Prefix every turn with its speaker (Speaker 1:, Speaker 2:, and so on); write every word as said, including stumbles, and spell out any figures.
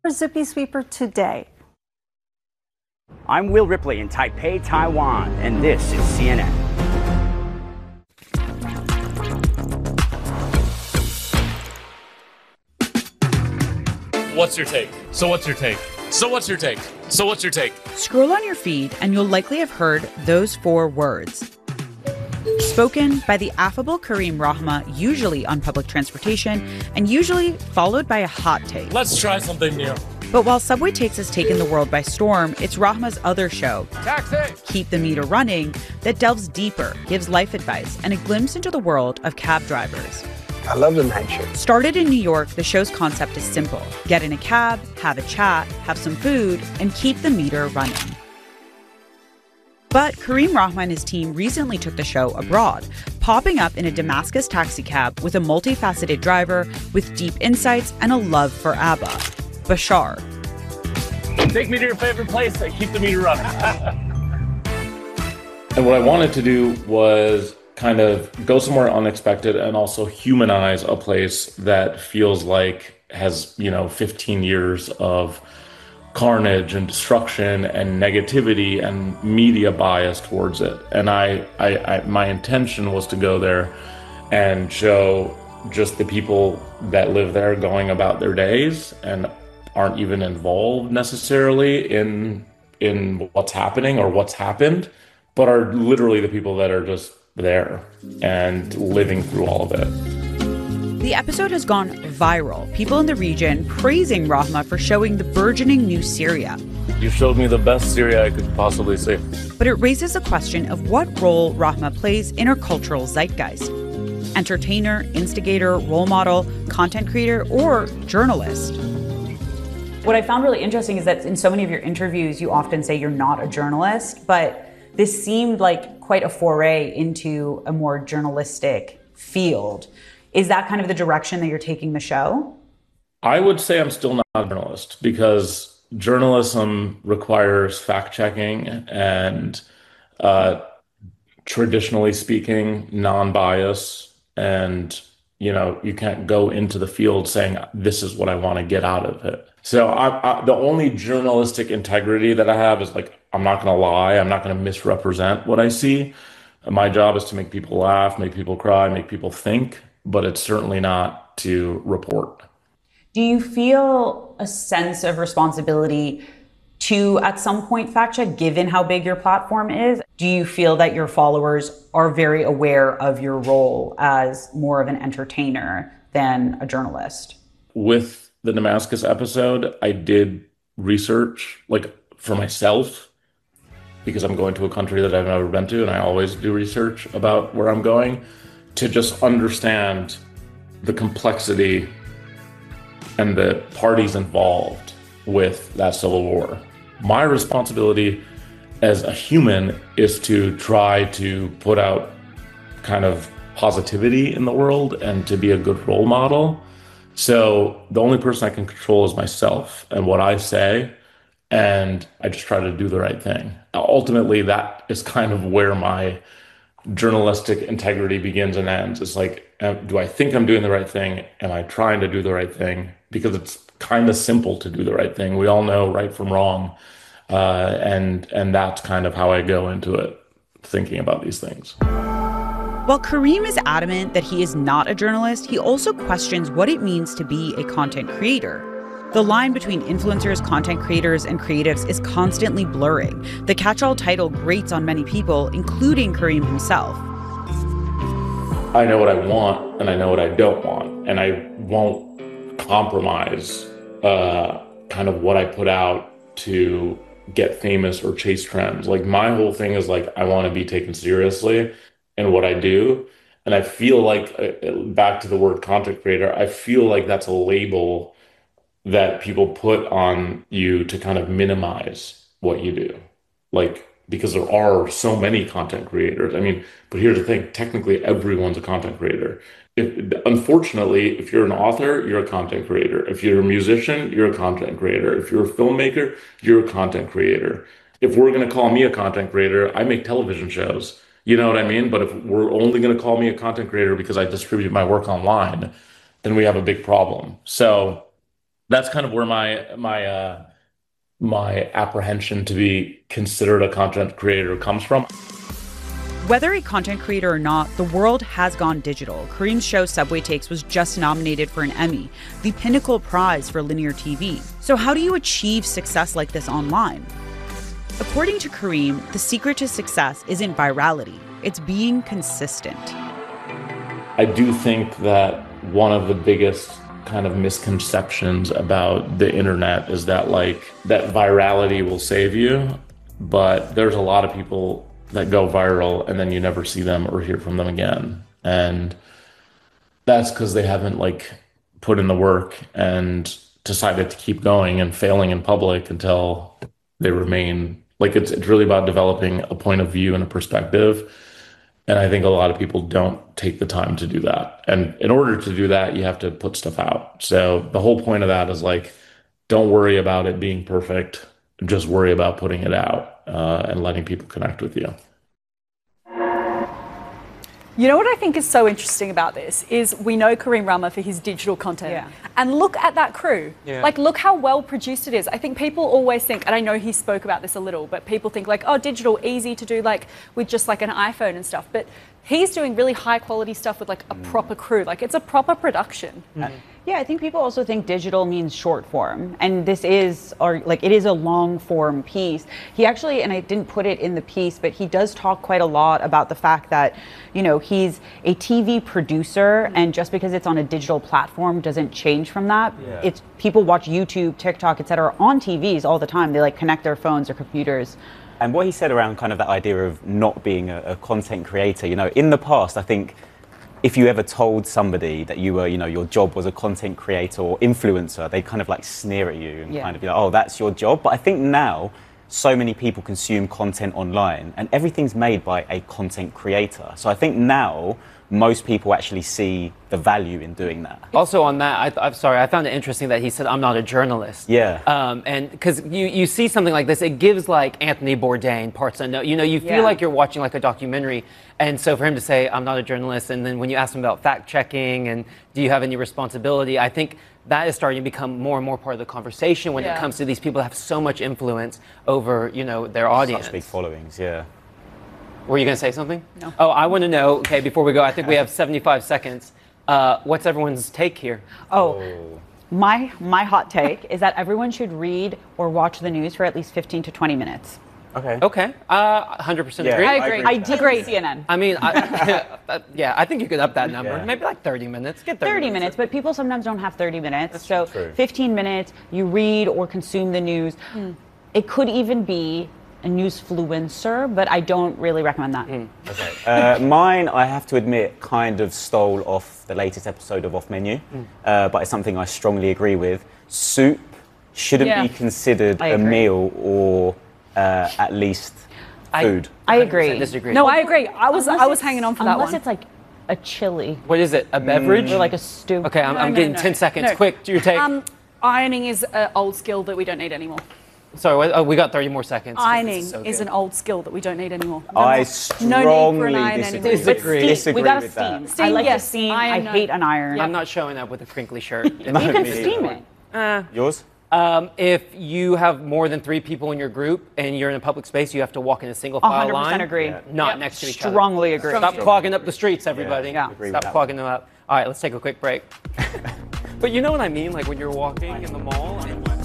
Speaker 1: Zippy Sweeper today.
Speaker 2: I'm Will Ripley in Taipei, Taiwan, and this is C N N.
Speaker 3: What's your take? So what's your take? So what's your take? So what's your take?
Speaker 4: Scroll on your feed and you'll likely have heard those four words. Spoken by the affable Kareem Rahma, usually on public transportation, and usually followed by a hot take.
Speaker 3: Let's try something new.
Speaker 4: But while Subway Takes has taken the world by storm, it's Rahma's other show,
Speaker 3: Taxi!
Speaker 4: Keep the Meter Running, that delves deeper, gives life advice, and a glimpse into the world of cab drivers.
Speaker 5: I love the night shift.
Speaker 4: Started in New York, the show's concept is simple. Get in a cab, have a chat, have some food, and keep the meter running. But Kareem Rahma and his team recently took the show abroad, popping up in a Damascus taxicab with a multifaceted driver with deep insights and a love for ABBA, Bashar.
Speaker 3: Take me to your favorite place and keep the meter running.
Speaker 6: And what I wanted to do was kind of go somewhere unexpected and also humanize a place that feels like has, you know, fifteen years of carnage and destruction and negativity and media bias towards it. And I, I, I my intention was to go there and show just the people that live there going about their days and aren't even involved necessarily in in what's happening or what's happened, but are literally the people that are just there and living through all of it.
Speaker 4: The episode has gone viral. People in the region praising Rahma for showing the burgeoning new Syria.
Speaker 3: You showed me the best Syria I could possibly see.
Speaker 4: But it raises a question of what role Rahma plays in our cultural zeitgeist. Entertainer, instigator, role model, content creator, or journalist. What I found really interesting is that in so many of your interviews, you often say you're not a journalist, but this seemed like quite a foray into a more journalistic field. Is that kind of the direction that you're taking the show?
Speaker 6: I would say I'm still not a journalist because journalism requires fact-checking and uh, traditionally speaking, non-bias. And, you know, you can't go into the field saying, this is what I want to get out of it. So I, I, the only journalistic integrity that I have is like, I'm not going to lie. I'm not going to misrepresent what I see. My job is to make people laugh, make people cry, make people think, but it's certainly not to report.
Speaker 4: Do you feel a sense of responsibility to, at some point, fact check, given how big your platform is? Do you feel that your followers are very aware of your role as more of an entertainer than a journalist?
Speaker 6: With the Damascus episode, I did research, like for myself, because I'm going to a country that I've never been to, and I always do research about where I'm going, to just understand the complexity and the parties involved with that civil war. My responsibility as a human is to try to put out kind of positivity in the world and to be a good role model. So the only person I can control is myself and what I say, and I just try to do the right thing. Ultimately, that is kind of where my journalistic integrity begins and ends. It's like, do I think I'm doing the right thing? Am I trying to do the right thing? Because it's kind of simple to do the right thing. We all know right from wrong. Uh, and and that's kind of how I go into it, thinking about these things.
Speaker 4: While Kareem is adamant that he is not a journalist, he also questions what it means to be a content creator. The line between influencers, content creators, and creatives is constantly blurring. The catch-all title grates on many people, including Kareem himself.
Speaker 6: I know what I want, and I know what I don't want, and I won't compromise uh, kind of what I put out to get famous or chase trends. Like, my whole thing is like, I want to be taken seriously in what I do. And I feel like, uh, back to the word content creator, I feel like that's a label that people put on you to kind of minimize what you do. Like, because there are so many content creators. I mean, but here's the thing, technically everyone's a content creator. If, unfortunately, if you're an author, you're a content creator. If you're a musician, you're a content creator. If you're a filmmaker, you're a content creator. If we're going to call me a content creator, I make television shows. You know what I mean? But if we're only going to call me a content creator because I distribute my work online, then we have a big problem. So That's kind of where my my uh, my apprehension to be considered a content creator comes from.
Speaker 4: Whether a content creator or not, the world has gone digital. Kareem's show Subway Takes was just nominated for an Emmy, the pinnacle prize for linear T V. So how do you achieve success like this online? According to Kareem, the secret to success isn't virality, it's being consistent.
Speaker 6: I do think that one of the biggest kind of misconceptions about the internet is that like that virality will save you, but there's a lot of people that go viral and then you never see them or hear from them again. And that's because they haven't like put in the work and decided to keep going and failing in public until they remain like it's, it's really about developing a point of view and a perspective. And I think a lot of people don't take the time to do that. And in order to do that, you have to put stuff out. So the whole point of that is like, don't worry about it being perfect. Just worry about putting it out uh, and letting people connect with you.
Speaker 5: You know what I think is so interesting about this is we know Kareem Rama for his digital content.
Speaker 4: Yeah.
Speaker 5: And look at that crew.
Speaker 7: Yeah.
Speaker 5: Like, look how well produced it is. I think people always think, and I know he spoke about this a little, but people think like, oh, digital, easy to do like with just like an iPhone and stuff. But he's doing really high quality stuff with like a proper crew. Like, it's a proper production.
Speaker 4: Mm-hmm. Yeah, I think people also think digital means short form, and this is, or like it is a long form piece. He actually, and I didn't put it in the piece, but he does talk quite a lot about the fact that, you know, he's a T V producer, mm-hmm. and just because it's on a digital platform doesn't change from that. Yeah. It's people watch YouTube, TikTok, et cetera on T Vs all the time. They like connect their phones or computers.
Speaker 8: And what he said around kind of that idea of not being a, a content creator, you know, in the past, I think if you ever told somebody that you were, you know, your job was a content creator or influencer, they'd kind of like sneer at you and yeah. kind of be like, oh, that's your job. But I think now so many people consume content online and everything's made by a content creator. So I think now most people actually see the value in doing that.
Speaker 7: Also on that, I th- I'm sorry, I found it interesting that he said, I'm not a journalist.
Speaker 8: Yeah.
Speaker 7: Um, and because you, you see something like this, it gives like Anthony Bourdain parts unknown. You know, you feel
Speaker 4: yeah.
Speaker 7: like you're watching like a documentary. And so for him to say, I'm not a journalist, and then when you ask him about fact checking and do you have any responsibility, I think that is starting to become more and more part of the conversation when yeah. it comes to these people that have so much influence over, you know, their audience.
Speaker 8: Such big followings, yeah.
Speaker 7: Were you going to say something?
Speaker 5: No.
Speaker 7: Oh, I want to know, okay, before we go, I think we have seventy-five seconds. Uh, what's everyone's take here?
Speaker 4: Oh, oh, my my hot take is that everyone should read or watch the news for at least fifteen to twenty minutes.
Speaker 8: Okay.
Speaker 7: Okay. Uh, one hundred percent
Speaker 8: yeah,
Speaker 7: agree.
Speaker 5: I agree.
Speaker 4: I did
Speaker 5: agree.
Speaker 4: C N N.
Speaker 7: I mean, I, uh, yeah, I think you could up that number.
Speaker 8: Yeah.
Speaker 7: Maybe like thirty minutes. Get thirty,
Speaker 4: thirty minutes, but people sometimes don't have thirty minutes.
Speaker 7: That's
Speaker 4: so
Speaker 8: true.
Speaker 4: fifteen minutes, you read or consume the news. Mm. It could even be a newsfluencer, but I don't really recommend that.
Speaker 7: Mm.
Speaker 8: Okay. Uh, mine, I have to admit, kind of stole off the latest episode of Off Menu, mm. uh, but it's something I strongly agree with. Soup shouldn't
Speaker 5: yeah.
Speaker 8: be considered
Speaker 4: I
Speaker 8: a
Speaker 4: agree.
Speaker 8: meal or uh, at least food.
Speaker 4: I, I agree.
Speaker 7: Disagree.
Speaker 5: No, I agree. I was
Speaker 4: Unless
Speaker 5: I was
Speaker 4: it's-
Speaker 5: hanging on for that
Speaker 4: Unless
Speaker 5: one.
Speaker 4: it's like a chili
Speaker 7: What is it? A beverage?
Speaker 4: or like a stew.
Speaker 7: Okay, I'm,
Speaker 5: No,
Speaker 7: I'm
Speaker 5: no,
Speaker 7: getting
Speaker 5: no.
Speaker 7: ten seconds.
Speaker 5: No.
Speaker 7: Quick, do your take.
Speaker 5: Um, ironing is an old skill that we don't need anymore.
Speaker 7: Sorry, what, oh, we got thirty more seconds.
Speaker 5: Ironing
Speaker 7: This so
Speaker 5: is
Speaker 7: good.
Speaker 5: an old skill that we don't need anymore. No
Speaker 8: I
Speaker 5: more. No need
Speaker 8: strongly
Speaker 5: for an iron
Speaker 8: disagree.
Speaker 5: anymore.
Speaker 4: But
Speaker 7: Disagree.
Speaker 4: steam,
Speaker 8: Disagree
Speaker 4: we gotta
Speaker 8: with
Speaker 4: steam.
Speaker 8: that.
Speaker 4: I
Speaker 5: Steam,
Speaker 4: like
Speaker 5: yes.
Speaker 4: to steam.
Speaker 5: Iron,
Speaker 4: I
Speaker 5: no.
Speaker 4: hate an iron.
Speaker 7: I'm not showing up with a crinkly shirt. in
Speaker 4: You
Speaker 7: my
Speaker 4: can
Speaker 7: video.
Speaker 4: steam it.
Speaker 7: Uh,
Speaker 8: Yours?
Speaker 7: Um, if you have more than three people in your group and you're in a public space, you have to walk in a single file
Speaker 4: one hundred percent
Speaker 7: line.
Speaker 4: agree.
Speaker 8: Yeah.
Speaker 7: Not
Speaker 5: Yep.
Speaker 7: next to each other.
Speaker 4: Strongly agree.
Speaker 7: Stop clogging up the streets, everybody.
Speaker 4: Yeah.
Speaker 8: Agree with
Speaker 7: Stop
Speaker 8: that
Speaker 7: clogging them up. All right, let's take a quick break. But you know what I mean? Like when you're walking in the mall and